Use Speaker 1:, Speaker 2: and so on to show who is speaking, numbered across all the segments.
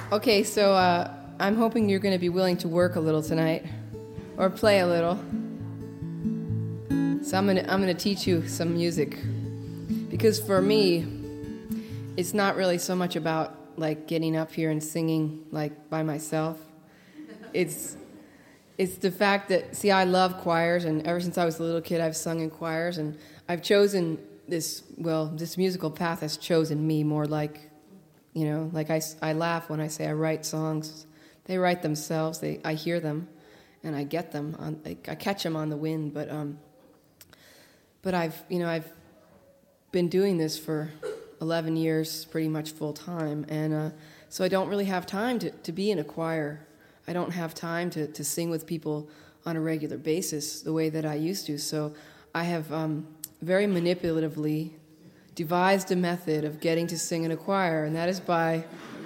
Speaker 1: Okay, so I'm hoping you're going to be willing to work a little tonight, or play a little. So I'm gonna teach you some music, because for me, it's not really so much about like getting up here and singing like by myself. It's the fact that, see, I love choirs, and ever since I was a little kid, I've sung in choirs, and I've chosen this musical path has chosen me more like, like I laugh when I say I write songs. They write themselves. I hear them, and I get them. I catch them on the wind. But I've been doing this for 11 years, pretty much full time, and so I don't really have time to be in a choir. I don't have time to sing with people on a regular basis the way that I used to. So I have very manipulatively devised a method of getting to sing in a choir, and that is by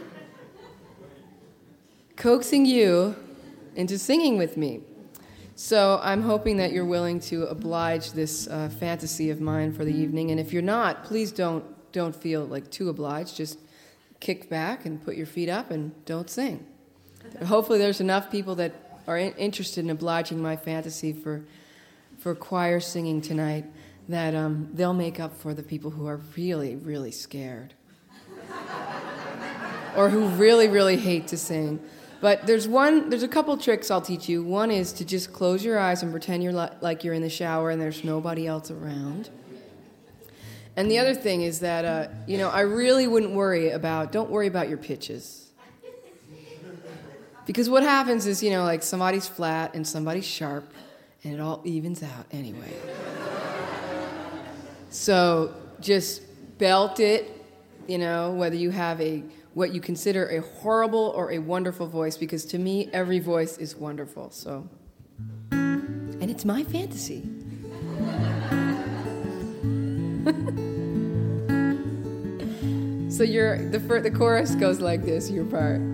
Speaker 1: coaxing you into singing with me. So I'm hoping that you're willing to oblige this fantasy of mine for the evening, and if you're not, please don't feel like too obliged. Just kick back and put your feet up and don't sing. Hopefully there's enough people that are interested in obliging my fantasy for choir singing tonight that they'll make up for the people who are really, really scared or who really, really hate to sing. But there's a couple tricks I'll teach you. One is to just close your eyes and pretend you're like you're in the shower and there's nobody else around. And the other thing is that, I really don't worry about your pitches. Because what happens is, like somebody's flat and somebody's sharp, and it all evens out anyway. So just belt it, whether you have what you consider a horrible or a wonderful voice, because to me, every voice is wonderful. So, and it's my fantasy. So the chorus goes like this, your part.